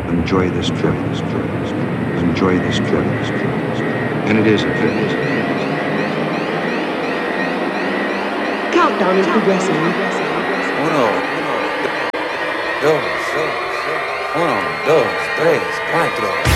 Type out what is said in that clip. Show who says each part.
Speaker 1: enjoy this trip, enjoy this trip. And it is a trip.
Speaker 2: Countdown is progressing.
Speaker 3: Uno, dos, tres, cuatro.